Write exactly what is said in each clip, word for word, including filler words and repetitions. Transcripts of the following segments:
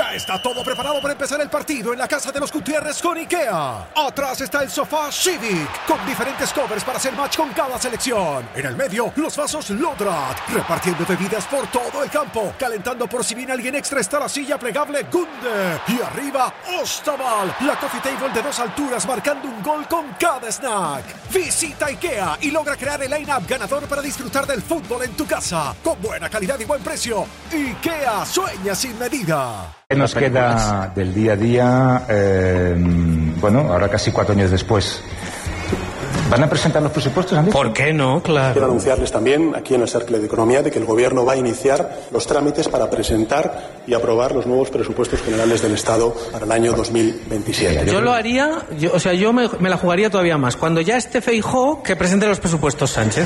Ya está todo preparado para empezar el partido en la casa de los Gutiérrez con IKEA. Atrás está el sofá Civic, con diferentes covers para hacer match con cada selección. En el medio, los vasos Lodrat, repartiendo bebidas por todo el campo. Calentando por si viene alguien extra está la silla plegable Gunde. Y arriba, Ostaval, la coffee table de dos alturas marcando un gol con cada snack. Visita IKEA y logra crear el line-up ganador para disfrutar del fútbol en tu casa. Con buena calidad y buen precio. IKEA, sueña sin medida. ¿Qué nos queda del día a día? Eh, bueno, ahora casi cuatro años después. ¿Van a presentar los presupuestos, Andy? ¿Por qué no? Claro. Quiero anunciarles también, aquí en el Cercle de Economía, de que el Gobierno va a iniciar los trámites para presentar y aprobar los nuevos presupuestos generales del Estado para el año dos mil veintisiete. Yo lo haría, yo, o sea, yo me, me la jugaría todavía más. Cuando ya esté Feijóo, que presente los presupuestos Sánchez.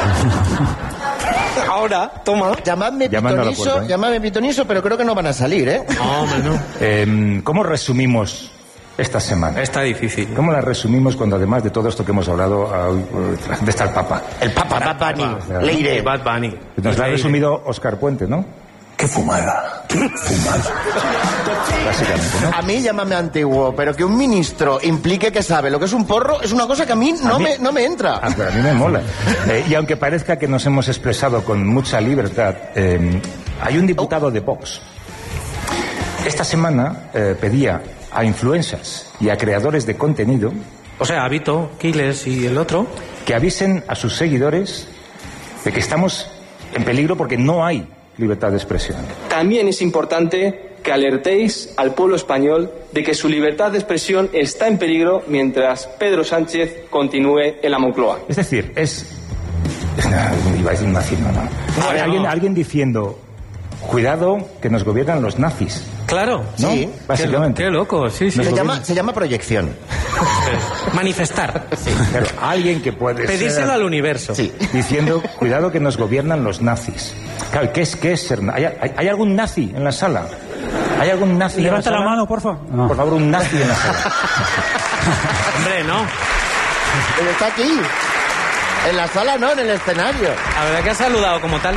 Ahora, toma. Llamadme pitoniso, ¿eh? llamadme pitoniso, pero creo que no van a salir, ¿eh? No, hombre, no. Eh, ¿Cómo resumimos esta semana? Está difícil. ¿Cómo la resumimos cuando además de todo esto que hemos hablado, ¿dónde está el Papa? El Papa, Bad Bunny. Leire. Bad Bunny. Nos lo ha resumido Óscar Puente, ¿no? ¡Qué fumada! ¡Qué fumada! Básicamente, ¿no? A mí llámame antiguo, pero que un ministro implique que sabe lo que es un porro es una cosa que a mí no, a mí, me, no me entra. Ah, pero a mí me mola. Eh, y aunque parezca que nos hemos expresado con mucha libertad, eh, hay un diputado de Vox. Esta semana eh, pedía a influencers y a creadores de contenido, o sea, a Vito, Quiles y el otro, que avisen a sus seguidores de que estamos en peligro porque no hay libertad de expresión. También es importante que alertéis al pueblo español de que su libertad de expresión está en peligro mientras Pedro Sánchez continúe en la Moncloa. Es decir, es... iba a decir nazi, no, no. No, no. Alguien, alguien diciendo, cuidado que nos gobiernan los nazis. Claro, ¿no? Sí. Básicamente. Qué, qué loco, sí, sí. Se llama, se llama proyección. Manifestar. Sí. Pero alguien que puede Pedírselo ser, al universo. Sí. Diciendo, cuidado que nos gobiernan los nazis. Claro, ¿qué es, qué es ser? ¿Hay, hay, ¿Hay algún nazi en la sala? ¿Hay algún nazi Levanta en la, la sala? mano, por favor. No. Por favor, un nazi en la sala. Hombre, no. Pero está aquí. En la sala no, en el escenario. La verdad que ha saludado como tal.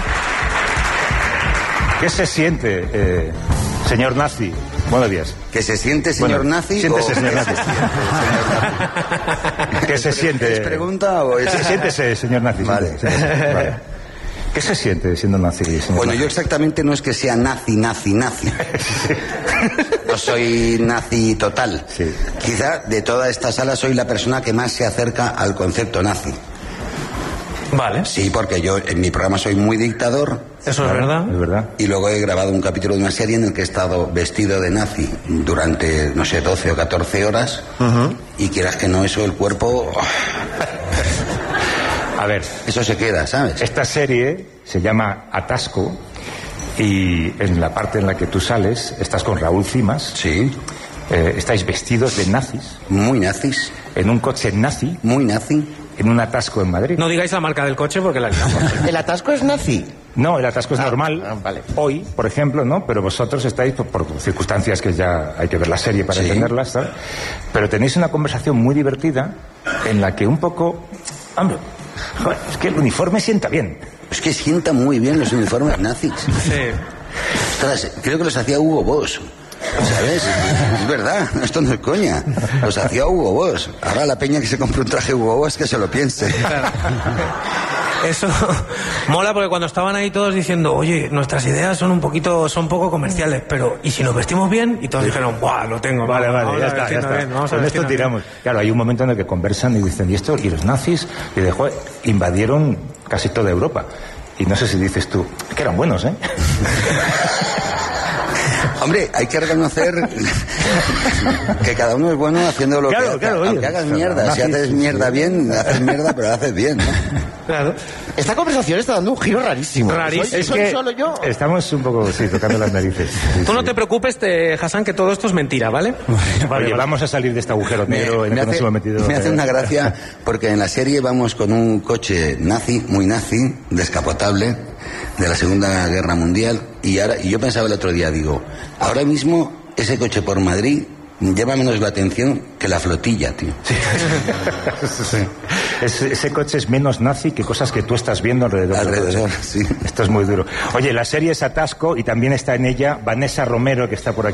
¿Qué se siente, eh, señor nazi? Buenos días. ¿Que se siente, señor bueno, nazi? Siéntese, o... señor nazi. ¿Qué se siente? ¿Es pregunta o es...? Siéntese, señor nazi. Vale. Siéntese, vale. ¿Qué se siente siendo nazi, señor Bueno, nazi? yo exactamente no es que sea nazi, nazi, nazi. No soy nazi total. Sí. Quizá de toda esta sala soy la persona que más se acerca al concepto nazi. Vale. Sí, porque yo en mi programa soy muy dictador. Eso es verdad. Es verdad. Y luego he grabado un capítulo de una serie en el que he estado vestido de nazi durante, no sé, doce o catorce horas. Uh-huh. Y quieras que no, eso el cuerpo... A ver, eso se queda, ¿sabes? Esta serie se llama Atasco y en la parte en la que tú sales estás con Raúl Cimas. Sí. Eh, estáis vestidos de nazis. Muy nazis. En un coche nazi. Muy nazi. En un atasco en Madrid. No digáis la marca del coche porque la liamos. ¿El atasco es nazi? No, el atasco es ah, normal. Ah, vale. Hoy, por ejemplo, ¿no? Pero vosotros estáis por, por circunstancias que ya hay que ver la serie para sí. entenderlas, ¿sabes? Pero tenéis una conversación muy divertida en la que un poco... Hombre, joder, es que el uniforme sienta bien. Es que sienta muy bien los uniformes nazis. Sí. Ostras, creo que los hacía Hugo Boss. ¿Sabes? Es verdad, esto no es coña. Los hacía Hugo Boss. Ahora la peña que se compre un traje Hugo Boss que se lo piense. Claro. Eso mola porque cuando estaban ahí todos diciendo, oye, nuestras ideas son un poquito, son poco comerciales, pero ¿y si nos vestimos bien? Y todos dijeron, ¡buah, lo tengo! Vale, vamos, vale, vamos ya está, ya está. Bien, vamos a Con esto tiramos. Bien. Claro, hay un momento en el que conversan y dicen, ¿y esto? Y los nazis, y de, joder, invadieron casi toda Europa. Y no sé si dices tú, que eran buenos, ¿eh? Hombre, hay que reconocer que cada uno es bueno haciendo lo claro, que claro, hace. oye, aunque hagas mierda, nazis, si haces mierda bien, haces mierda, pero haces bien, ¿no? Claro. Esta conversación está dando un giro rarísimo. Rarísimo. ¿Soy, es soy que solo yo? Estamos un poco, sí, tocando las narices. Sí, Tú sí. no te preocupes, te, Hassan, que todo esto es mentira, ¿vale? Vale, vale, vale. Vamos a salir de este agujero negro me, en el me que hace, nos hemos metido. Me hace una gracia porque en la serie vamos con un coche nazi, muy nazi, descapotable, de la Segunda Guerra Mundial, y ahora y yo pensaba el otro día, digo, ahora mismo ese coche por Madrid lleva menos la atención que la flotilla, tío. Sí. Sí. Es, ese coche es menos nazi que cosas que tú estás viendo alrededor. Alrededor, sí. Esto es muy duro. Oye, la serie es Atasco y también está en ella Vanessa Romero, que está por aquí.